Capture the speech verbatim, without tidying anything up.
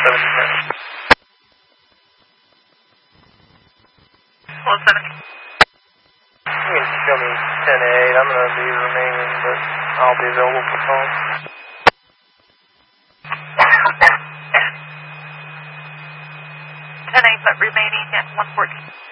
seventy minutes. one seventy. You can show me ten eight. I'm going to be remaining, but I'll be available for calls. ten eight, but remaining at one fourteen.